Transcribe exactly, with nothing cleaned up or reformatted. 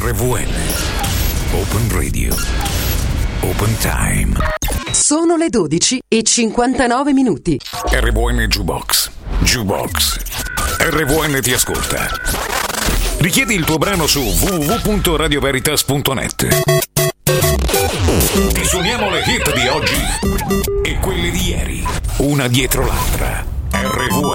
R V N. Open Radio. Open Time. Sono le dodici e cinquantanove minuti. R V N Jukebox. Jukebox. R V N ti ascolta. Richiedi il tuo brano su w w w punto radio veritas punto net. Ti suoniamo le hit di oggi e quelle di ieri, una dietro l'altra. R V N.